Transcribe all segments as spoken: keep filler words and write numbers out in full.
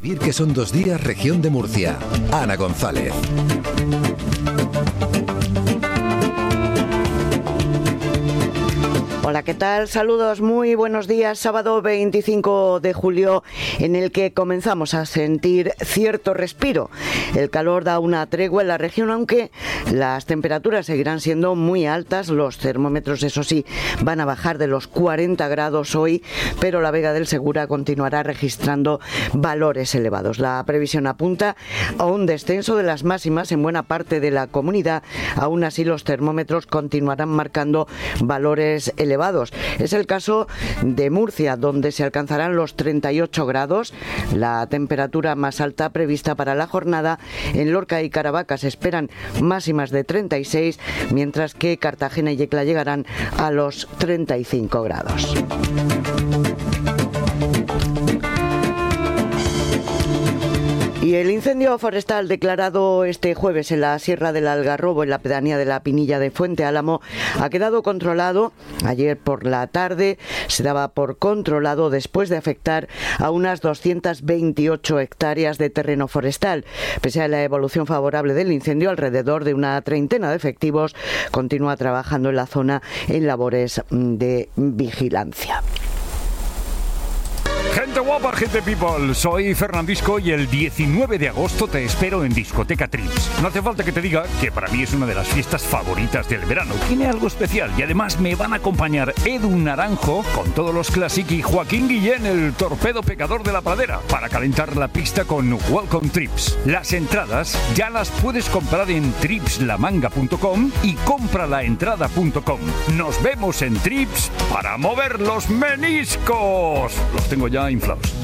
Vivir que son dos días, región de Murcia. Ana González. Hola, ¿qué tal? Saludos, muy buenos días. Sábado veinticinco de julio, en el que comenzamos a sentir cierto respiro. El calor da una tregua en la región, aunque las temperaturas seguirán siendo muy altas. Los termómetros, eso sí, van a bajar de los cuarenta grados hoy, pero la Vega del Segura continuará registrando valores elevados. La previsión apunta a un descenso de las máximas en buena parte de la comunidad. Aún así, los termómetros continuarán marcando valores elevados. Es el caso de Murcia, donde se alcanzarán los treinta y ocho grados, la temperatura más alta prevista para la jornada. En Lorca y Caravaca se esperan máximas de treinta y seis, mientras que Cartagena y Yecla llegarán a los treinta y cinco grados. Y el incendio forestal declarado este jueves en la Sierra del Algarrobo, en la pedanía de la Pinilla de Fuente Álamo, ha quedado controlado. Ayer por la tarde se daba por controlado después de afectar a unas doscientas veintiocho hectáreas de terreno forestal. Pese a la evolución favorable del incendio, alrededor de una treintena de efectivos continúa trabajando en la zona en labores de vigilancia. Gente guapa, gente people, soy Fernandisco y el diecinueve de agosto te espero en Discoteca Trips. No hace falta que te diga que para mí es una de las fiestas favoritas del verano. Tiene algo especial y además me van a acompañar Edu Naranjo con todos los Classic y Joaquín Guillén, el torpedo pecador de la pradera, para calentar la pista con Welcome Trips. Las entradas ya las puedes comprar en trips la manga punto com y compralaentrada punto com. Nos vemos en Trips para mover los meniscos. Los tengo ya inflados.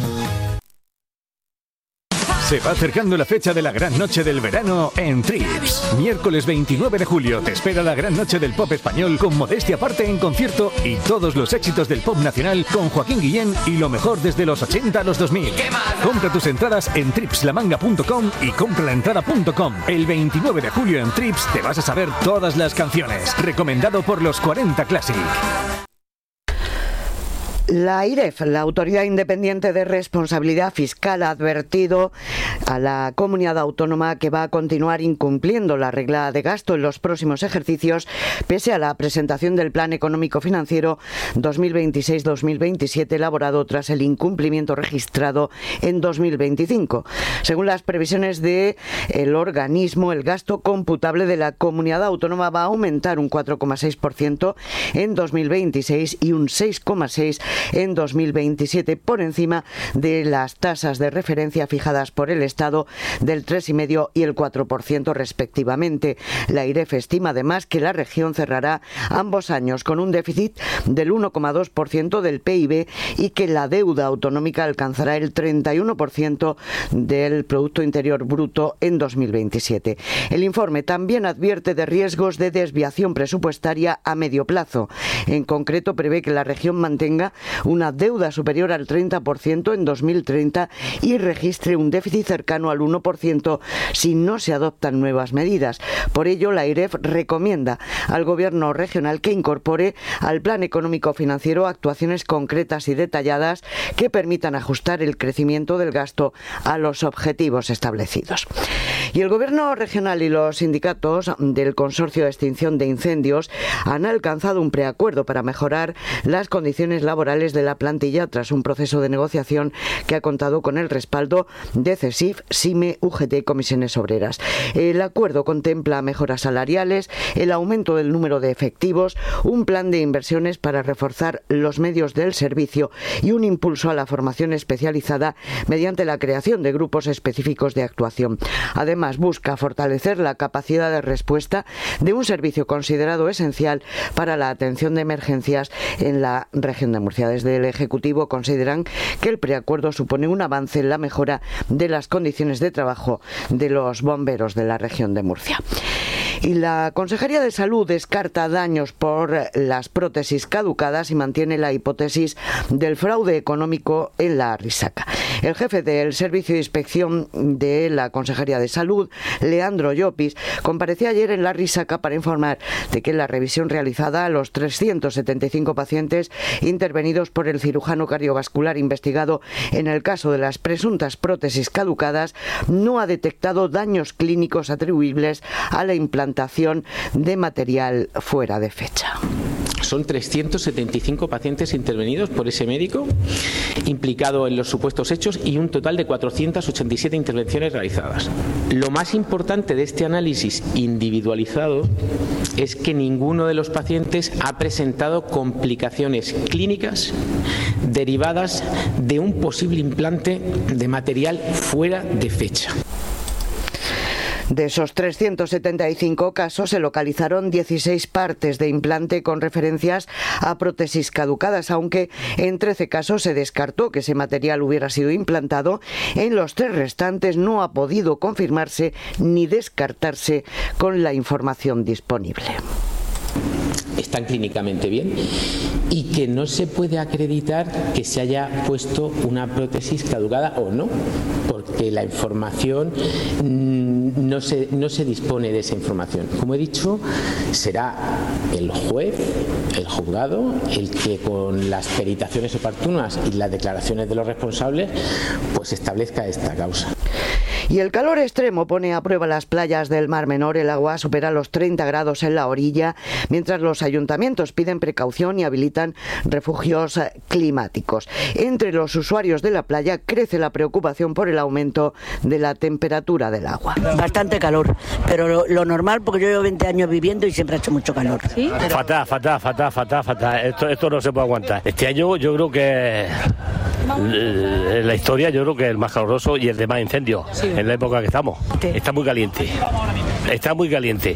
Se va acercando la fecha de la gran noche del verano en Trips. Miércoles veintinueve de julio te espera la gran noche del pop español con Modestia Aparte en concierto y todos los éxitos del pop nacional con Joaquín Guillén y lo mejor desde los ochenta a los dos mil. Compra tus entradas en trips la manga punto com y compralaentrada punto com. El veintinueve de julio en Trips te vas a saber todas las canciones. Recomendado por los cuarenta Classic. La I R E F, la Autoridad Independiente de Responsabilidad Fiscal, ha advertido a la comunidad autónoma que va a continuar incumpliendo la regla de gasto en los próximos ejercicios, pese a la presentación del Plan Económico Financiero dos mil veintiséis dos mil veintisiete, elaborado tras el incumplimiento registrado en dos mil veinticinco. Según las previsiones del organismo, el gasto computable de la comunidad autónoma va a aumentar un cuatro coma seis por ciento en dos mil veintiséis y un seis coma seis por ciento en dos mil veintisiete, por encima de las tasas de referencia fijadas por el Estado del tres coma cinco por ciento y el cuatro por ciento respectivamente. La I R E F estima además que la región cerrará ambos años con un déficit del uno coma dos por ciento del P I B y que la deuda autonómica alcanzará el treinta y uno por ciento del Producto Interior Bruto en dos mil veintisiete. El informe también advierte de riesgos de desviación presupuestaria a medio plazo. En concreto, prevé que la región mantenga una deuda superior al treinta por ciento en dos mil treinta y registre un déficit cercano al uno por ciento si no se adoptan nuevas medidas. Por ello, la I R E F recomienda al Gobierno regional que incorpore al Plan Económico Financiero actuaciones concretas y detalladas que permitan ajustar el crecimiento del gasto a los objetivos establecidos. Y el Gobierno regional y los sindicatos del Consorcio de Extinción de Incendios han alcanzado un preacuerdo para mejorar las condiciones laborales de la plantilla tras un proceso de negociación que ha contado con el respaldo de CESIF, SIME, U G T y Comisiones Obreras. El acuerdo contempla mejoras salariales, el aumento del número de efectivos, un plan de inversiones para reforzar los medios del servicio y un impulso a la formación especializada mediante la creación de grupos específicos de actuación. Además, busca fortalecer la capacidad de respuesta de un servicio considerado esencial para la atención de emergencias en la región de Murcia. Desde el Ejecutivo consideran que el preacuerdo supone un avance en la mejora de las condiciones de trabajo de los bomberos de la región de Murcia. Y la Consejería de Salud descarta daños por las prótesis caducadas y mantiene la hipótesis del fraude económico en la risaca. El jefe del Servicio de Inspección de la Consejería de Salud, Leandro Llopis, compareció ayer en la Risaca para informar de que la revisión realizada a los trescientos setenta y cinco pacientes intervenidos por el cirujano cardiovascular investigado en el caso de las presuntas prótesis caducadas no ha detectado daños clínicos atribuibles a la implantación de material fuera de fecha. Son trescientos setenta y cinco pacientes intervenidos por ese médico implicado en los supuestos hechos y un total de cuatrocientas ochenta y siete intervenciones realizadas. Lo más importante de este análisis individualizado es que ninguno de los pacientes ha presentado complicaciones clínicas derivadas de un posible implante de material fuera de fecha. De esos trescientos setenta y cinco casos se localizaron dieciséis partes de implante con referencias a prótesis caducadas, aunque en trece casos se descartó que ese material hubiera sido implantado. En los tres restantes no ha podido confirmarse ni descartarse con la información disponible. Están clínicamente bien y que no se puede acreditar que se haya puesto una prótesis caducada o no, porque la información no se, no se dispone de esa información. Como he dicho, será el juez, el juzgado, el que con las peritaciones oportunas y las declaraciones de los responsables pues establezca esta causa. Y el calor extremo pone a prueba las playas del Mar Menor. El agua supera los treinta grados en la orilla, mientras los ayuntamientos piden precaución y habilitan refugios climáticos. Entre los usuarios de la playa crece la preocupación por el aumento de la temperatura del agua. Bastante calor, pero lo, lo normal, porque yo llevo veinte años viviendo y siempre ha hecho mucho calor. ¿Sí? Pero... Fatal, fatal, fatal, fatal, fatal. Esto, esto no se puede aguantar. Este año yo creo que en la historia yo creo que es el más caluroso y el de más incendios, sí, en la época que estamos. Sí. Está muy caliente. Está muy caliente.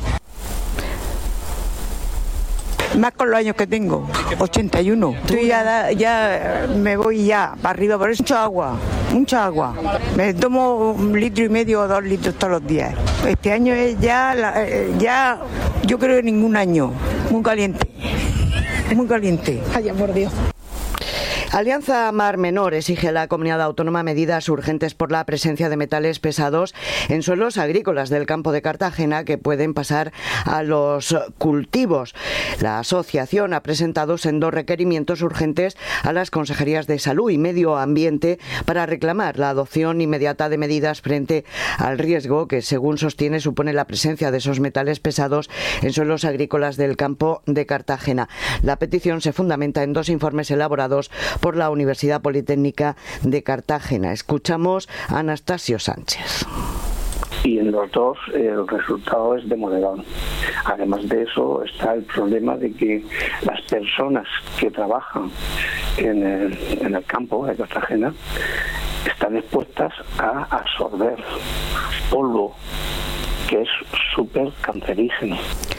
Más con los años que tengo, ochenta y uno. Estoy ya, ya me voy ya para arriba, por eso mucha agua, mucha agua. Me tomo un litro y medio o dos litros todos los días. Este año es ya, ya yo creo que ningún año, muy caliente, muy caliente. Ay, por Dios. Alianza Mar Menor exige a la comunidad autónoma medidas urgentes por la presencia de metales pesados en suelos agrícolas del campo de Cartagena que pueden pasar a los cultivos. La asociación ha presentado sendos requerimientos urgentes a las consejerías de Salud y Medio Ambiente para reclamar la adopción inmediata de medidas frente al riesgo que, según sostiene, supone la presencia de esos metales pesados en suelos agrícolas del campo de Cartagena. La petición se fundamenta en dos informes elaborados por la Universidad Politécnica de Cartagena. Escuchamos a Anastasio Sánchez. Y en los dos el resultado es demoledor. Además de eso está el problema de que las personas que trabajan en el, en el campo de Cartagena están expuestas a absorber polvo que es súper cancerígeno.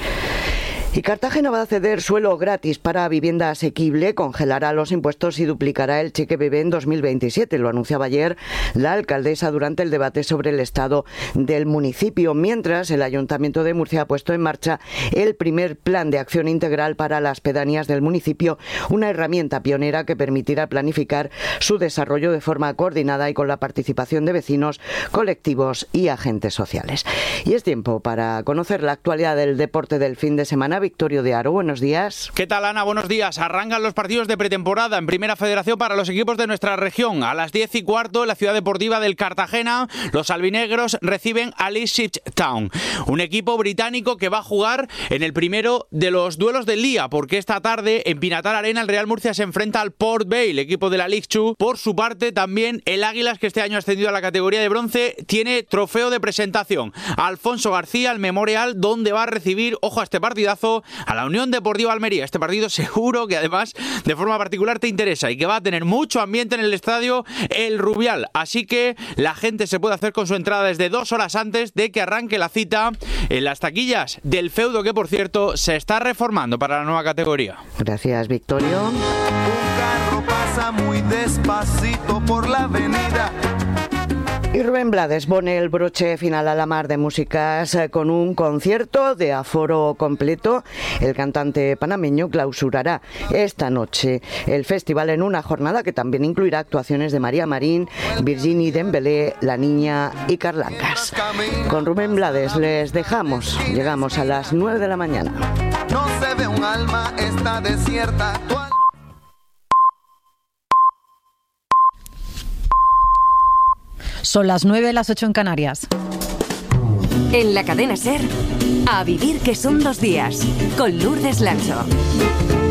Y Cartagena va a ceder suelo gratis para vivienda asequible, congelará los impuestos y duplicará el cheque bebé en dos mil veintisiete. Lo anunciaba ayer la alcaldesa durante el debate sobre el estado del municipio, mientras el Ayuntamiento de Murcia ha puesto en marcha el primer plan de acción integral para las pedanías del municipio, una herramienta pionera que permitirá planificar su desarrollo de forma coordinada y con la participación de vecinos, colectivos y agentes sociales. Y es tiempo para conocer la actualidad del deporte del fin de semana. Victorio de Aro, buenos días. ¿Qué tal, Ana? Buenos días. Arrancan los partidos de pretemporada en Primera Federación para los equipos de nuestra región. A las diez y cuarto, en la ciudad deportiva del Cartagena, los albinegros reciben a Ipswich Town, un equipo británico que va a jugar en el primero de los duelos del día, porque esta tarde en Pinatar Arena el Real Murcia se enfrenta al Port Vale, equipo de la League dos. Por su parte, también el Águilas, que este año ha ascendido a la categoría de bronce, tiene trofeo de presentación. Alfonso García, el Memorial, donde va a recibir, ojo a este partidazo, a la Unión Deportiva Almería. Este partido seguro que además de forma particular te interesa y que va a tener mucho ambiente en el estadio El Rubial, así que la gente se puede hacer con su entrada desde dos horas antes de que arranque la cita en las taquillas del feudo, que por cierto se está reformando para la nueva categoría. Gracias, Victorio. Un carro pasa muy despacito por la avenida Y Rubén Blades pone el broche final a la mar de músicas con un concierto de aforo completo. El cantante panameño clausurará esta noche el festival en una jornada que también incluirá actuaciones de María Marín, Virginie Dembélé, La Niña y Carlancas. Con Rubén Blades les dejamos. Llegamos a las nueve de la mañana. No se ve un alma, está desierta. Son las nueve, las ocho en Canarias. En la cadena SER, A Vivir que son dos días, con Lourdes Lancho.